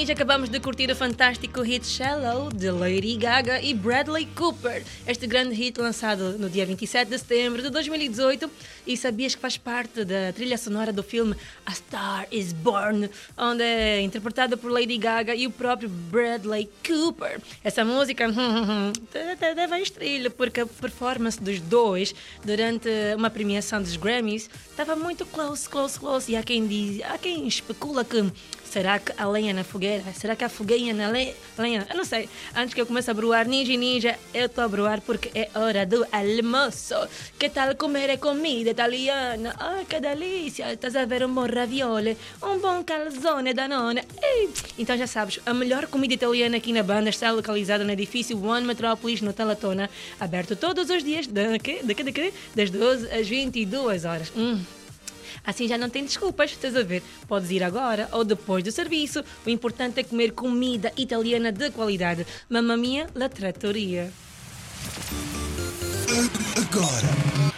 Ninja, acabamos de curtir o fantástico hit Shallow de Lady Gaga e Bradley Cooper. Este grande hit lançado no dia 27 de setembro de 2018. E sabias que faz parte da trilha sonora do filme A Star is Born, onde é interpretado por Lady Gaga e o próprio Bradley Cooper. Essa música deve estrilha, porque a performance dos dois durante uma premiação dos Grammys estava muito close. E há quem especula que será que a lenha na fogueira? Será que a fogueinha na lenha? Eu não sei. Antes que eu comece a broar, Ninja, eu estou a broar porque é hora do almoço. Que tal comer comida italiana? Ai, que delícia! Estás a ver um bom ravioli, um bom calzone Danone. Ei! Então já sabes, a melhor comida italiana aqui na banda está localizada no edifício One Metropolis, no Talatona, aberto todos os dias, das 12 às 22 horas. Assim já não tem desculpas, estás a ver? Podes ir agora ou depois do serviço. O importante é comer comida italiana de qualidade. Mamma mia, la trattoria. Agora,